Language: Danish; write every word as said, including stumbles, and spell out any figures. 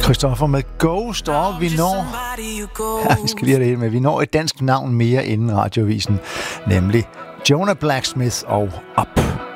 Christoffer med Ghost, og vi når, ja, vi skal lige have det helt med, vi når et dansk navn mere inden radioavisen, nemlig Jonah Blacksmith og Up.